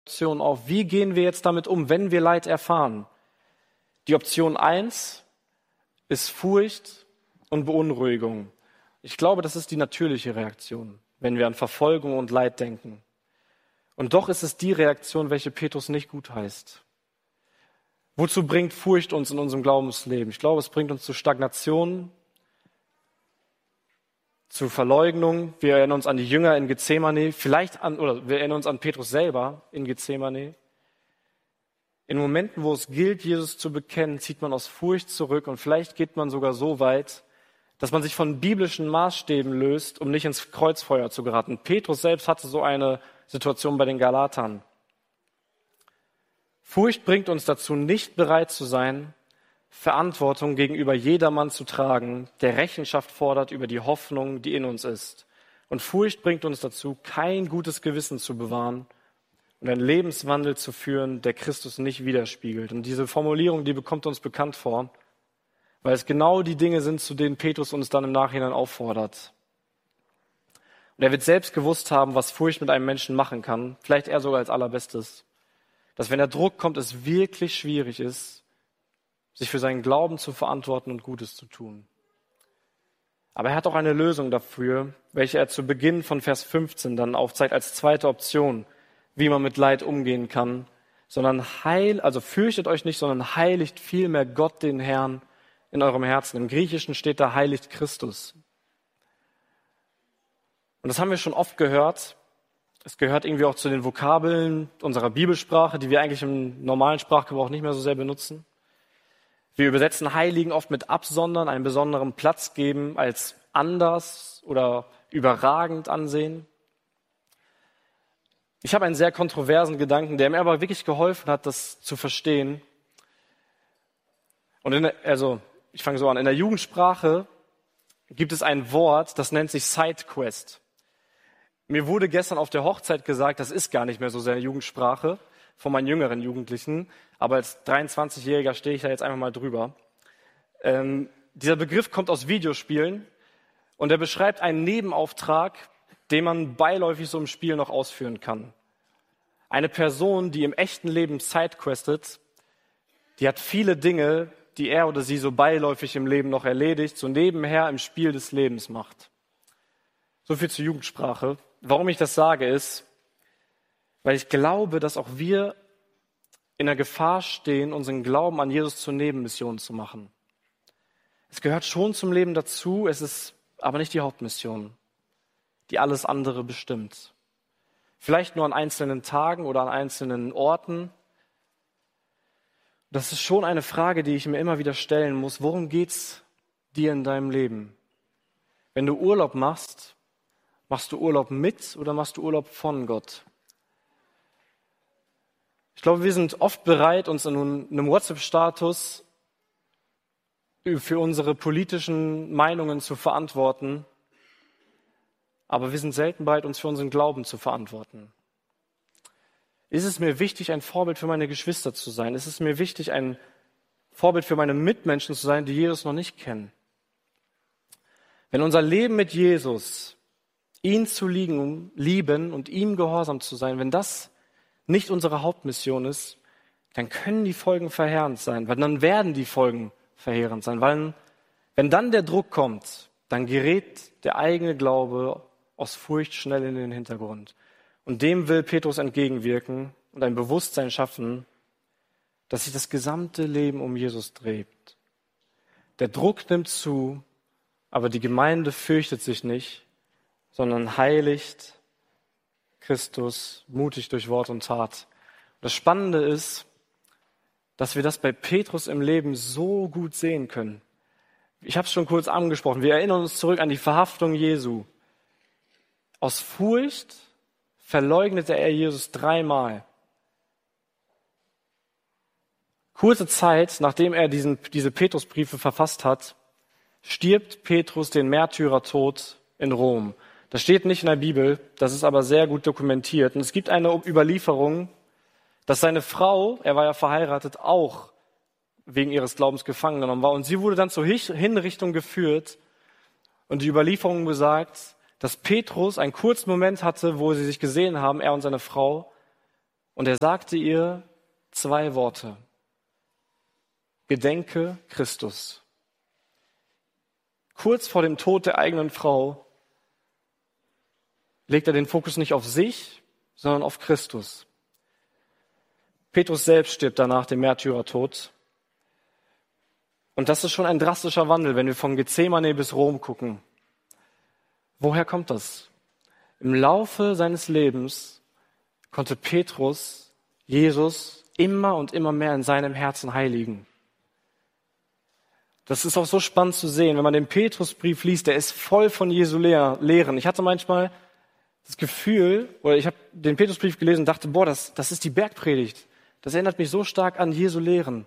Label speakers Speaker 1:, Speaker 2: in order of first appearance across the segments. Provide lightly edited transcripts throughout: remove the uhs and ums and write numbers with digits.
Speaker 1: Optionen auf. Wie gehen wir jetzt damit um, wenn wir Leid erfahren? Die Option 1 ist Furcht und Beunruhigung. Ich glaube, das ist die natürliche Reaktion, wenn wir an Verfolgung und Leid denken. Und doch ist es die Reaktion, welche Petrus nicht gutheißt. Wozu bringt Furcht uns in unserem Glaubensleben? Ich glaube, es bringt uns zu Stagnation, zu Verleugnung. Wir erinnern uns an die Jünger in Gethsemane, wir erinnern uns an Petrus selber in Gethsemane. In Momenten, wo es gilt, Jesus zu bekennen, zieht man aus Furcht zurück und vielleicht geht man sogar so weit, dass man sich von biblischen Maßstäben löst, um nicht ins Kreuzfeuer zu geraten. Petrus selbst hatte so eine Situation bei den Galatern. Furcht bringt uns dazu, nicht bereit zu sein, Verantwortung gegenüber jedermann zu tragen, der Rechenschaft fordert über die Hoffnung, die in uns ist. Und Furcht bringt uns dazu, kein gutes Gewissen zu bewahren und einen Lebenswandel zu führen, der Christus nicht widerspiegelt. Und diese Formulierung, die bekommt uns bekannt vor, weil es genau die Dinge sind, zu denen Petrus uns dann im Nachhinein auffordert. Und er wird selbst gewusst haben, was Furcht mit einem Menschen machen kann, vielleicht er sogar als allerbestes. Dass wenn der Druck kommt, es wirklich schwierig ist, sich für seinen Glauben zu verantworten und Gutes zu tun. Aber er hat auch eine Lösung dafür, welche er zu Beginn von Vers 15 dann aufzeigt als zweite Option, wie man mit Leid umgehen kann, fürchtet euch nicht, sondern heiligt vielmehr Gott, den Herrn, in eurem Herzen. Im Griechischen steht da heiligt Christus. Und das haben wir schon oft gehört. Es gehört irgendwie auch zu den Vokabeln unserer Bibelsprache, die wir eigentlich im normalen Sprachgebrauch nicht mehr so sehr benutzen. Wir übersetzen Heiligen oft mit absondern, einen besonderen Platz geben, als anders oder überragend ansehen. Ich habe einen sehr kontroversen Gedanken, der mir aber wirklich geholfen hat, das zu verstehen. Und ich fange so an. In der Jugendsprache gibt es ein Wort, das nennt sich Sidequest. Mir wurde gestern auf der Hochzeit gesagt, das ist gar nicht mehr so sehr Jugendsprache von meinen jüngeren Jugendlichen, aber als 23-Jähriger stehe ich da jetzt einfach mal drüber. Dieser Begriff kommt aus Videospielen und er beschreibt einen Nebenauftrag, den man beiläufig so im Spiel noch ausführen kann. Eine Person, die im echten Leben sidequestet, die hat viele Dinge, die er oder sie so beiläufig im Leben noch erledigt, so nebenher im Spiel des Lebens macht. So viel zur Jugendsprache. Warum ich das sage, ist, weil ich glaube, dass auch wir in der Gefahr stehen, unseren Glauben an Jesus zur Nebenmission zu machen. Es gehört schon zum Leben dazu, es ist aber nicht die Hauptmission, die alles andere bestimmt. Vielleicht nur an einzelnen Tagen oder an einzelnen Orten. Das ist schon eine Frage, die ich mir immer wieder stellen muss. Worum geht's dir in deinem Leben? Wenn du Urlaub machst, machst du Urlaub mit oder machst du Urlaub von Gott? Ich glaube, wir sind oft bereit, uns in einem WhatsApp-Status für unsere politischen Meinungen zu verantworten, aber wir sind selten bereit, uns für unseren Glauben zu verantworten. Ist es mir wichtig, ein Vorbild für meine Geschwister zu sein? Ist es mir wichtig, ein Vorbild für meine Mitmenschen zu sein, die Jesus noch nicht kennen? Wenn unser Leben mit Jesus, ihn zu lieben und ihm gehorsam zu sein, wenn das nicht unsere Hauptmission ist, dann können die Folgen verheerend sein, weil dann werden die Folgen verheerend sein, weil wenn dann der Druck kommt, dann gerät der eigene Glaube aus Furcht schnell in den Hintergrund. Und dem will Petrus entgegenwirken und ein Bewusstsein schaffen, dass sich das gesamte Leben um Jesus dreht. Der Druck nimmt zu, aber die Gemeinde fürchtet sich nicht, sondern heiligt Christus mutig durch Wort und Tat. Das Spannende ist, dass wir das bei Petrus im Leben so gut sehen können. Ich habe es schon kurz angesprochen. Wir erinnern uns zurück an die Verhaftung Jesu. Aus Furcht verleugnete er Jesus 3-mal. Kurze Zeit, nachdem er diese Petrusbriefe verfasst hat, stirbt Petrus den Märtyrertod in Rom. Das steht nicht in der Bibel, das ist aber sehr gut dokumentiert. Und es gibt eine Überlieferung, dass seine Frau, er war ja verheiratet, auch wegen ihres Glaubens gefangen genommen war. Und sie wurde dann zur Hinrichtung geführt. Und die Überlieferung besagt, dass Petrus einen kurzen Moment hatte, wo sie sich gesehen haben, er und seine Frau. Und er sagte ihr 2 Worte. Gedenke Christus. Kurz vor dem Tod der eigenen Frau legt er den Fokus nicht auf sich, sondern auf Christus. Petrus selbst stirbt danach dem Märtyrertod. Und das ist schon ein drastischer Wandel, wenn wir von Gethsemane bis Rom gucken. Woher kommt das? Im Laufe seines Lebens konnte Petrus Jesus immer und immer mehr in seinem Herzen heiligen. Das ist auch so spannend zu sehen, wenn man den Petrusbrief liest, der ist voll von Jesu Lehren. Ich hatte manchmal das Gefühl, oder ich habe den Petrusbrief gelesen und dachte, das ist die Bergpredigt. Das erinnert mich so stark an Jesu Lehren.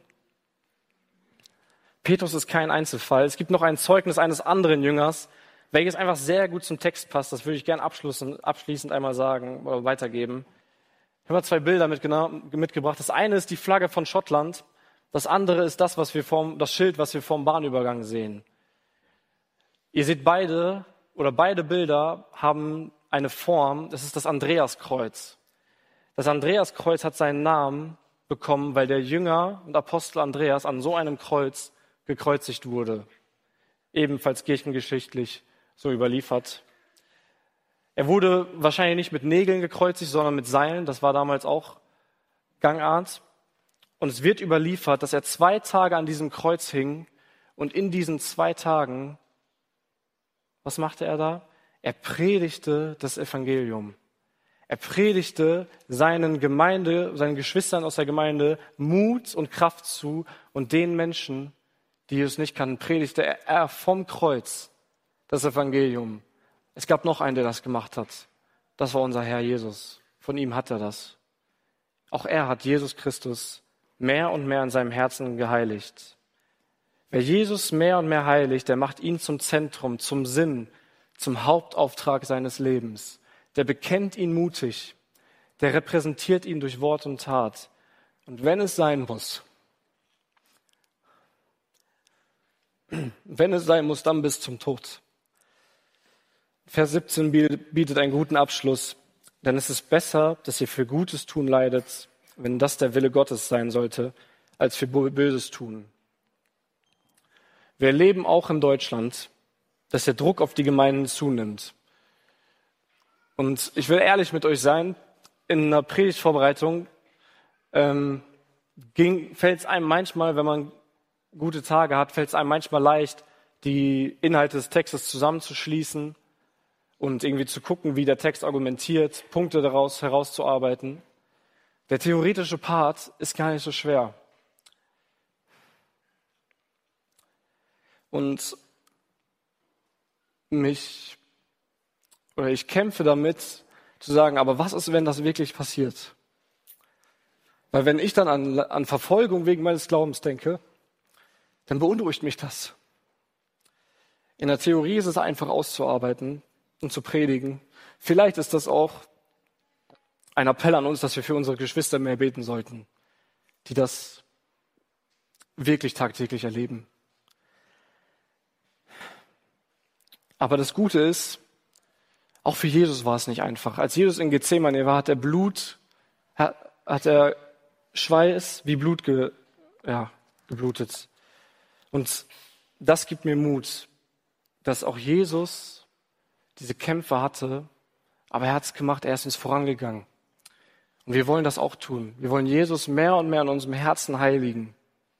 Speaker 1: Petrus ist kein Einzelfall. Es gibt noch ein Zeugnis eines anderen Jüngers, welches einfach sehr gut zum Text passt. Das würde ich gerne abschließend einmal sagen oder weitergeben. Ich habe mal 2 Bilder mitgebracht. Das eine ist die Flagge von Schottland. Das andere ist das Schild, was wir vorm Bahnübergang sehen. Ihr seht beide Bilder haben eine Form. Das ist das Andreaskreuz. Das Andreaskreuz hat seinen Namen bekommen, weil der Jünger und Apostel Andreas an so einem Kreuz gekreuzigt wurde. Ebenfalls kirchengeschichtlich so überliefert. Er wurde wahrscheinlich nicht mit Nägeln gekreuzigt, sondern mit Seilen. Das war damals auch Gangart. Und es wird überliefert, dass er 2 Tage an diesem Kreuz hing. Und in diesen 2 Tagen, was machte er da? Er predigte das Evangelium. Er predigte seinen Geschwistern aus der Gemeinde Mut und Kraft zu. Und den Menschen, die es nicht kannten, predigte er vom Kreuz das Evangelium. Es gab noch einen, der das gemacht hat. Das war unser Herr Jesus. Von ihm hat er das. Auch er hat Jesus Christus mehr und mehr in seinem Herzen geheiligt. Wer Jesus mehr und mehr heiligt, der macht ihn zum Zentrum, zum Sinn, zum Hauptauftrag seines Lebens. Der bekennt ihn mutig. Der repräsentiert ihn durch Wort und Tat. Und wenn es sein muss, dann bis zum Tod. Vers 17 bietet einen guten Abschluss. Denn es ist besser, dass ihr für Gutes tun leidet, wenn das der Wille Gottes sein sollte, als für Böses tun. Wir erleben auch in Deutschland, dass der Druck auf die Gemeinden zunimmt. Und ich will ehrlich mit euch sein, in einer Predigtvorbereitung fällt es einem manchmal, wenn man gute Tage hat, fällt es einem manchmal leicht, die Inhalte des Textes zusammenzuschließen und irgendwie zu gucken, wie der Text argumentiert, Punkte daraus herauszuarbeiten. Der theoretische Part ist gar nicht so schwer. Und ich kämpfe damit, zu sagen, aber was ist, wenn das wirklich passiert? Weil wenn ich dann an Verfolgung wegen meines Glaubens denke, dann beunruhigt mich das. In der Theorie ist es einfach auszuarbeiten und zu predigen. Vielleicht ist das auch ein Appell an uns, dass wir für unsere Geschwister mehr beten sollten, die das wirklich tagtäglich erleben. Aber das Gute ist, auch für Jesus war es nicht einfach. Als Jesus in Gethsemane war, hat er Schweiß wie Blut geblutet. Und das gibt mir Mut, dass auch Jesus diese Kämpfe hatte, aber er hat es gemacht, er ist uns vorangegangen. Und wir wollen das auch tun. Wir wollen Jesus mehr und mehr in unserem Herzen heiligen.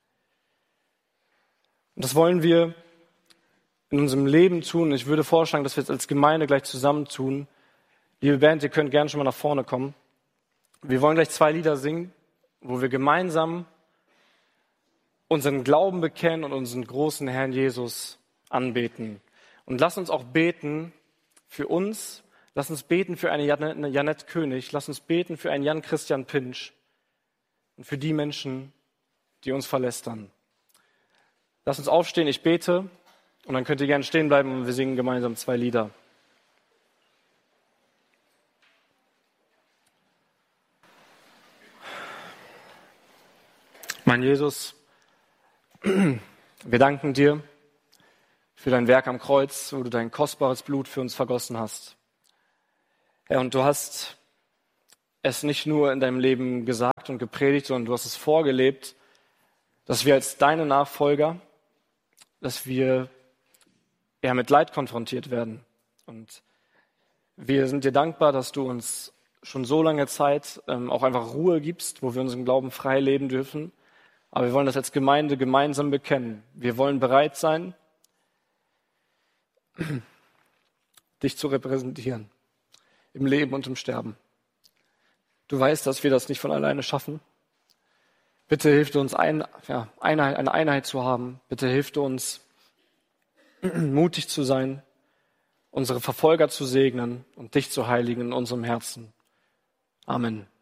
Speaker 1: Und das wollen wir in unserem Leben tun. Ich würde vorschlagen, dass wir jetzt als Gemeinde gleich zusammen tun. Liebe Band, ihr könnt gerne schon mal nach vorne kommen. Wir wollen gleich 2 Lieder singen, wo wir gemeinsam unseren Glauben bekennen und unseren großen Herrn Jesus anbeten. Und lass uns auch beten für uns. Lass uns beten für eine Janette König. Lass uns beten für einen Jan-Christian Pinsch und für die Menschen, die uns verlästern. Lass uns aufstehen, ich bete und dann könnt ihr gerne stehen bleiben und wir singen gemeinsam 2 Lieder. Mein Jesus, wir danken dir für dein Werk am Kreuz, wo du dein kostbares Blut für uns vergossen hast. Herr, und du hast es nicht nur in deinem Leben gesagt und gepredigt, sondern du hast es vorgelebt, dass wir als deine Nachfolger, dass wir mit Leid konfrontiert werden. Und wir sind dir dankbar, dass du uns schon so lange Zeit auch einfach Ruhe gibst, wo wir unseren Glauben frei leben dürfen. Aber wir wollen das als Gemeinde gemeinsam bekennen. Wir wollen bereit sein, dich zu repräsentieren, im Leben und im Sterben. Du weißt, dass wir das nicht von alleine schaffen. Bitte hilf uns, eine Einheit zu haben. Bitte hilf uns, mutig zu sein, unsere Verfolger zu segnen und dich zu heiligen in unserem Herzen. Amen.